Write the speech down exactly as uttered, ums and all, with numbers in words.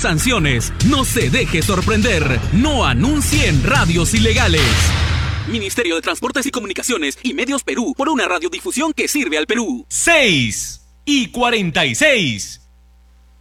sanciones. No se deje sorprender. No anuncie en radios ilegales. Ministerio de Transportes y Comunicaciones y Medios Perú, por una radiodifusión que sirve al Perú. seis y cuarenta y seis.